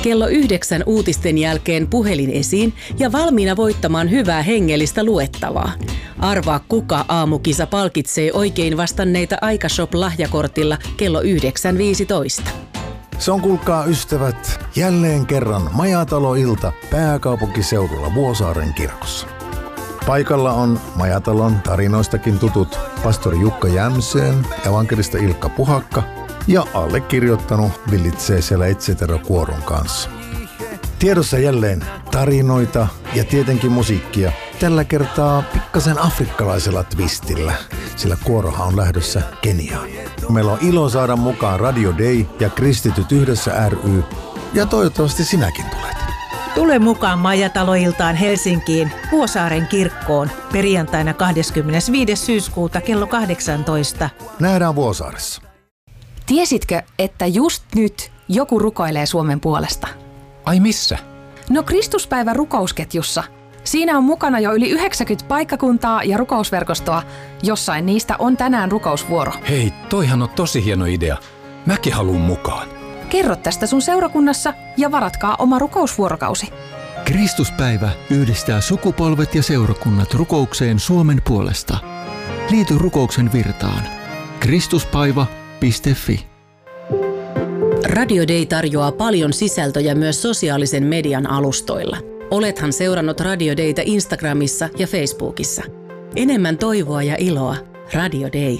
Kello 9 uutisten jälkeen puhelin esiin ja valmiina voittamaan hyvää hengellistä luettavaa. Arvaa kuka aamukisa palkitsee oikein vastanneita Aikashop-lahjakortilla kello 9.15. Se on, kuulkaa ystävät, jälleen kerran Majatalo-ilta pääkaupunkiseudulla Vuosaaren kirkossa. Paikalla on Majatalon tarinoistakin tutut pastori Jukka Jämseen, evankelista Ilkka Puhakka ja allekirjoittanut villitsee siellä Etsetera-kuoron kanssa. Tiedossa jälleen tarinoita ja tietenkin musiikkia. Tällä kertaa pikkasen afrikkalaisella twistillä, sillä kuorohan on lähdössä Keniaan. Meillä on ilo saada mukaan Radio Day ja Kristityt yhdessä ry, ja toivottavasti sinäkin tulet. Tule mukaan Majatalo-iltaan Helsinkiin Vuosaaren kirkkoon perjantaina 25. syyskuuta kello 18. Nähdään Vuosaaressa. Tiesitkö, että just nyt joku rukoilee Suomen puolesta? Ai missä? No Kristuspäivän rukousketjussa. Siinä on mukana jo yli 90 paikkakuntaa ja rukousverkostoa. Jossain niistä on tänään rukousvuoro. Hei, toihan on tosi hieno idea. Mäkin haluun mukaan. Kerro tästä sun seurakunnassa ja varatkaa oma rukousvuorokausi. Kristuspäivä yhdistää sukupolvet ja seurakunnat rukoukseen Suomen puolesta. Liity rukouksen virtaan. Kristuspaiva.fi. Radio Day tarjoaa paljon sisältöjä myös sosiaalisen median alustoilla. Olethan seurannut Radio Dayta Instagramissa ja Facebookissa. Enemmän toivoa ja iloa. Radio Day.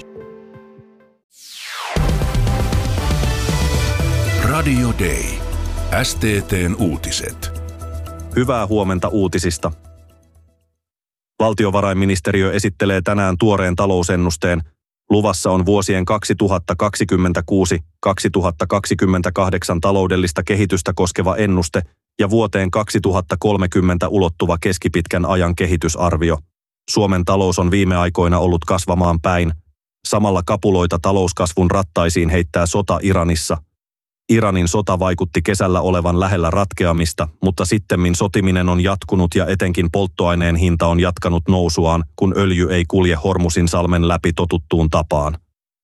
Radio Day. STT:n uutiset. Hyvää huomenta uutisista. Valtiovarainministeriö esittelee tänään tuoreen talousennusteen. Luvassa on vuosien 2026-2028 taloudellista kehitystä koskeva ennuste ja vuoteen 2030 ulottuva keskipitkän ajan kehitysarvio. Suomen talous on viime aikoina ollut kasvamaan päin. Samalla kapuloita talouskasvun rattaisiin heittää sota Iranissa. Iranin sota vaikutti kesällä olevan lähellä ratkeamista, mutta sittemmin sotiminen on jatkunut ja etenkin polttoaineen hinta on jatkanut nousuaan, kun öljy ei kulje Hormusin salmen läpi totuttuun tapaan.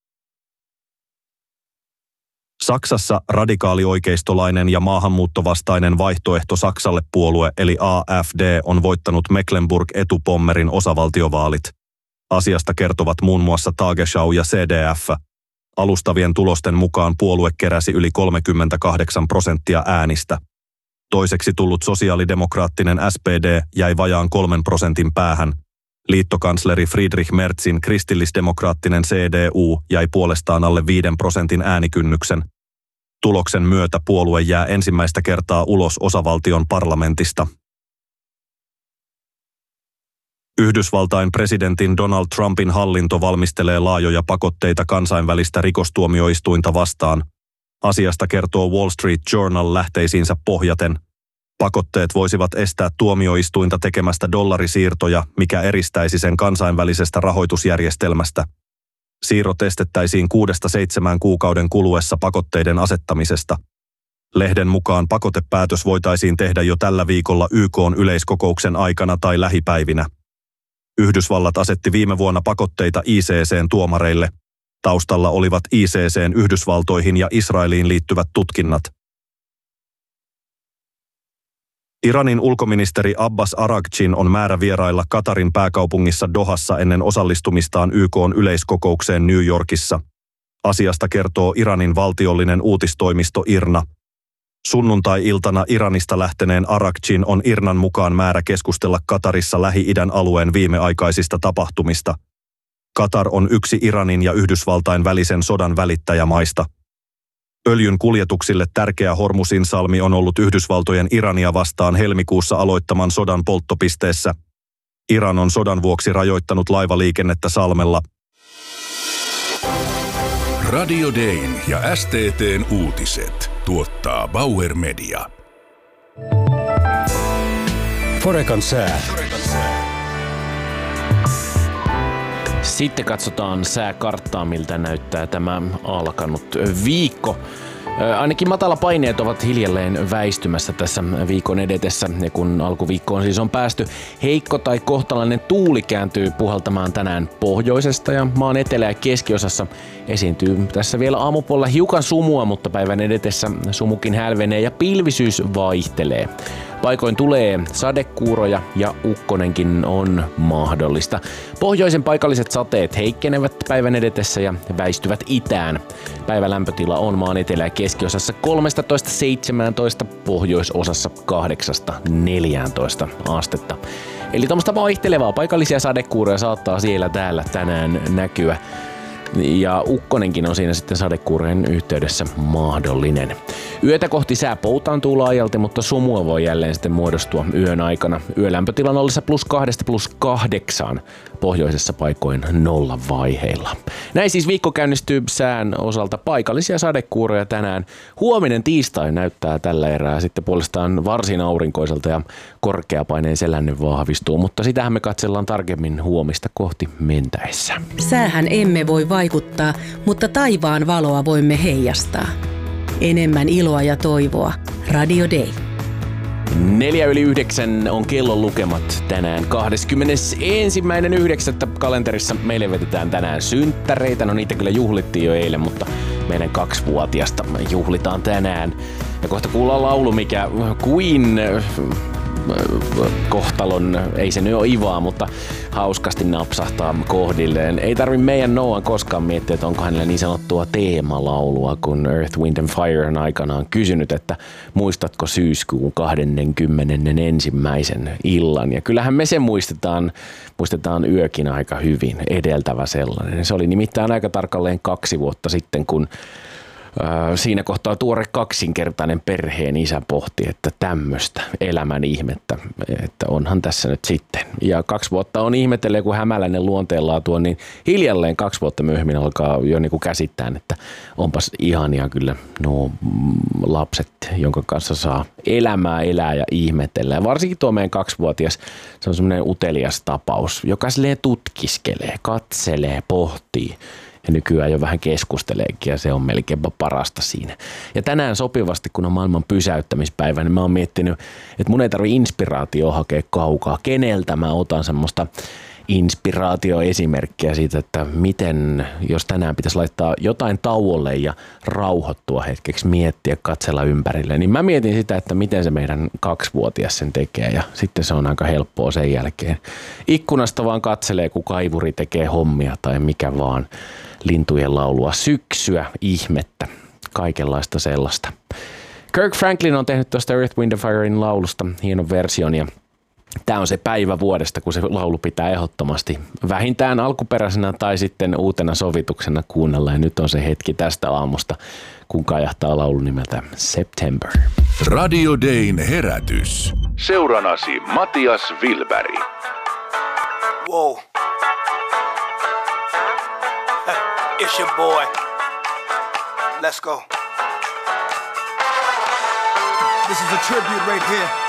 Saksassa radikaalioikeistolainen ja maahanmuuttovastainen vaihtoehto Saksalle puolue eli AfD on voittanut Mecklenburg-Etupommerin osavaltiovaalit. Asiasta kertovat muun muassa Tagesschau ja CDF. Alustavien tulosten mukaan puolue keräsi yli 38% äänistä. Toiseksi tullut sosiaalidemokraattinen SPD jäi vajaan 3% päähän. Liittokansleri Friedrich Merzin kristillisdemokraattinen CDU jäi puolestaan alle 5% äänikynnyksen. Tuloksen myötä puolue jää ensimmäistä kertaa ulos osavaltion parlamentista. Yhdysvaltain presidentin Donald Trumpin hallinto valmistelee laajoja pakotteita kansainvälistä rikostuomioistuinta vastaan. Asiasta kertoo Wall Street Journal lähteisiinsä pohjaten. Pakotteet voisivat estää tuomioistuinta tekemästä dollarisiirtoja, mikä eristäisi sen kansainvälisestä rahoitusjärjestelmästä. Siirrot estettäisiin 6-7 kuukauden kuluessa pakotteiden asettamisesta. Lehden mukaan pakotepäätös voitaisiin tehdä jo tällä viikolla YK:n yleiskokouksen aikana tai lähipäivinä. Yhdysvallat asetti viime vuonna pakotteita ICC:n tuomareille. Taustalla olivat ICC:n Yhdysvaltoihin ja Israeliin liittyvät tutkinnat. Iranin ulkoministeri Abbas Araghchin on määrä vierailla Katarin pääkaupungissa Dohassa ennen osallistumistaan YK:n yleiskokoukseen New Yorkissa. Asiasta kertoo Iranin valtiollinen uutistoimisto IRNA. Sunnuntai-iltana Iranista lähteneen Araghchin on IRNAn mukaan määrä keskustella Katarissa Lähi-idän alueen viimeaikaisista tapahtumista. Katar on yksi Iranin ja Yhdysvaltain välisen sodan välittäjämaista. Öljyn kuljetuksille tärkeä Hormusin salmi on ollut Yhdysvaltojen Irania vastaan helmikuussa aloittaman sodan polttopisteessä. Iran on sodan vuoksi rajoittanut laivaliikennettä salmella. Radio Dayn ja STT:n uutiset tuottaa Bauer Media. Forecan sää. Sitten katsotaan sääkarttaa, miltä näyttää tämä alkanut viikko. Ainakin matalapaineet ovat hiljalleen väistymässä tässä viikon edetessä, ja kun alkuviikkoon siis on päästy, heikko tai kohtalainen tuuli kääntyy puhaltamaan tänään pohjoisesta, ja maan etelä- ja keskiosassa esiintyy tässä vielä aamupuolella hiukan sumua, mutta päivän edetessä sumukin hälvenee ja pilvisyys vaihtelee. Paikoin tulee sadekuuroja ja ukkonenkin on mahdollista. Pohjoisen paikalliset sateet heikkenevät päivän edetessä ja väistyvät itään. Päivän lämpötila on maan etelä- ja keskiosassa 13-17, pohjoisosassa 8-14 astetta. Eli tuommoista vaihtelevaa paikallisia sadekuuroja saattaa siellä täällä tänään näkyä. Ja ukkonenkin on siinä sitten sadekuurojen yhteydessä mahdollinen. Yötä kohti sää poutaantuu laajalti, mutta sumua voi jälleen sitten muodostua yön aikana. Yölämpötilan ollessa +2–+8, pohjoisessa paikoin 0 vaiheilla. Näin siis viikko käynnistyy sään osalta paikallisia sadekuuroja tänään. Huominen tiistai näyttää tällä erää sitten puolestaan varsin aurinkoiselta ja korkeapaineen selänne vahvistuu, mutta sitähän me katsellaan tarkemmin huomista kohti mentäessä. Säähän emme voi vaikuttaa, mutta taivaan valoa voimme heijastaa. Enemmän iloa ja toivoa. Radio Day. 8:04 on kellon lukemat tänään 21.9. kalenterissa. Meille vetetään tänään synttäreitä. No niitä kyllä juhlittiin jo eilen, mutta meidän 2-vuotiasta juhlitaan tänään. Ja kohta kuullaan laulu, mikä Queen kohtalon, ei se nyt ole Ivaa, mutta hauskasti napsahtaa kohdilleen. Ei tarvi meidän Noan koskaan miettiä, että onko hänellä niin sanottua teemalaulua, kun Earth, Wind and Fire on aikanaan kysynyt, että muistatko syyskuun 21. illan. Ja kyllähän me sen muistetaan yökin aika hyvin, edeltävä sellainen. Se oli nimittäin aika tarkalleen 2 vuotta sitten, kun siinä kohtaa tuore kaksinkertainen perheen isä pohti, että tämmöistä elämän ihmettä, että onhan tässä nyt sitten. Ja 2 vuotta on ihmetellyt, kun hämäläinen luonteenlaatu on, niin hiljalleen 2 vuotta myöhemmin alkaa jo niin kuin käsittää, että onpas ihania kyllä nuo lapset, jonka kanssa saa elämää elää ja ihmetellä. Ja varsinkin tuo meidän 2-vuotias, se on semmoinen utelias tapaus, joka silleen tutkiskelee, katselee, pohtii. Ja nykyään jo vähän keskusteleekin ja se on melkeinpä parasta siinä. Ja tänään sopivasti, kun on maailman pysäyttämispäivä, niin mä oon miettinyt, että mun ei tarvitse inspiraatioa hakea kaukaa. Keneltä mä otan semmoista inspiraatioesimerkkiä siitä, että miten, jos tänään pitäisi laittaa jotain tauolle ja rauhoittua hetkeksi, miettiä, katsella ympärille, niin mä mietin sitä, että miten se meidän 2-vuotias sen tekee ja sitten se on aika helppoa sen jälkeen. Ikkunasta vaan katselee, kun kaivuri tekee hommia tai mikä vaan, lintujen laulua, syksyä, ihmettä, kaikenlaista sellaista. Kirk Franklin on tehnyt tuosta Earth, Wind and Firein laulusta hienon version ja tämä on se päivä vuodesta, kun se laulu pitää ehdottomasti vähintään alkuperäisenä tai sitten uutena sovituksena kuunnella. Ja nyt on se hetki tästä aamusta, kun kajahtaa laulu nimeltä September. Radio Dayn herätys. Seuranasi Matias Wilberg. Whoa. It's your boy. Let's go. This is a tribute right here